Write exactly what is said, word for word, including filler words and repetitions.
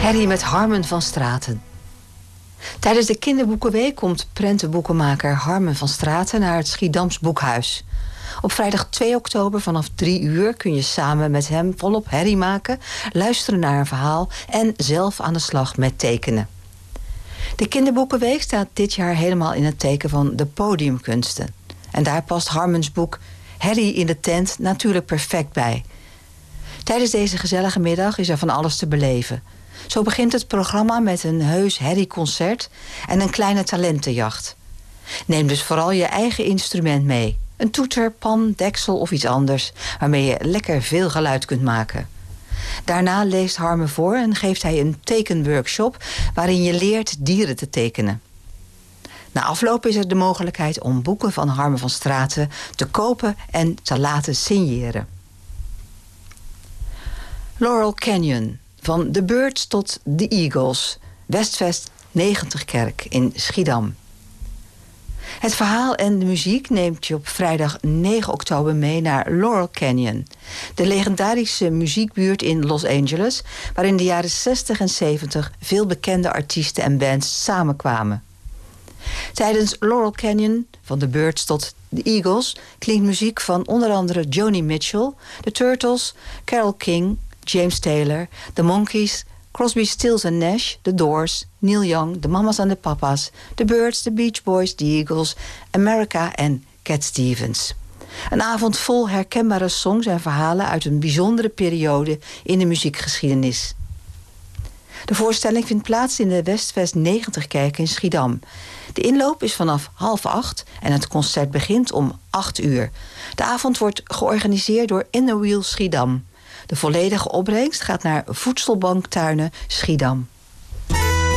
Harry met Harmen van Straten. Tijdens de kinderboekenweek komt prentenboekenmaker Harmen van Straten naar het Schiedams Boekhuis. Op vrijdag twee oktober vanaf drie uur kun je samen met hem volop herrie maken, luisteren naar een verhaal en zelf aan de slag met tekenen. De kinderboekenweek staat dit jaar helemaal in het teken van de podiumkunsten. En daar past Harmens boek Herrie in de tent natuurlijk perfect bij. Tijdens deze gezellige middag is er van alles te beleven. Zo begint het programma met een heus herrieconcert en een kleine talentenjacht. Neem dus vooral je eigen instrument mee. Een toeter, pan, deksel of iets anders, waarmee je lekker veel geluid kunt maken. Daarna leest Harmen voor en geeft hij een tekenworkshop waarin je leert dieren te tekenen. Na afloop is er de mogelijkheid om boeken van Harmen van Straten te kopen en te laten signeren. Laurel Canyon, van The Birds tot The Eagles, Westvest negentig Kerk in Schiedam. Het verhaal en de muziek neemt je op vrijdag negen oktober mee naar Laurel Canyon, de legendarische muziekbuurt in Los Angeles, waar in de jaren zestig en zeventig veel bekende artiesten en bands samenkwamen. Tijdens Laurel Canyon, van The Birds tot The Eagles, klinkt muziek van onder andere Joni Mitchell, The Turtles, Carole King, James Taylor, The Monkees, Crosby, Stills and Nash, The Doors, Neil Young, The Mamas and the Papas, The Birds, The Beach Boys, The Eagles, America en Cat Stevens. Een avond vol herkenbare songs en verhalen uit een bijzondere periode in de muziekgeschiedenis. De voorstelling vindt plaats in de Westvest negentig Kerk in Schiedam. De inloop is vanaf half acht en het concert begint om acht uur. De avond wordt georganiseerd door In the Wheel Schiedam. De volledige opbrengst gaat naar Voedselbanktuinen Schiedam.